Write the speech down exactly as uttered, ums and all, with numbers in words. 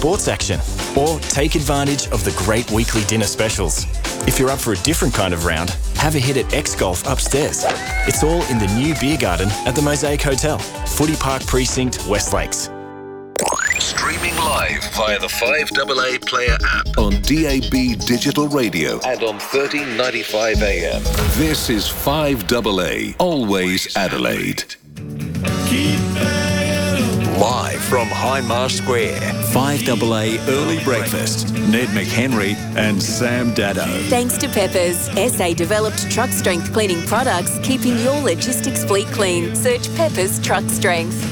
sports action or take advantage of the great weekly dinner specials. If you're up for a different kind of round, have a hit at X-Golf upstairs. It's all in the new beer garden at the Mosaic Hotel, Footy Park Precinct, West Lakes. Streaming live via the five A A Player app on D A B Digital Radio and on thirteen ninety-five A M. This is five A A, always Adelaide. Live from Hindmarsh Square, five A A Early Breakfast. Ned McHenry and Sam Dado. Thanks to Peppers, S A-developed truck strength cleaning products, keeping your logistics fleet clean. Search Peppers Truck Strength.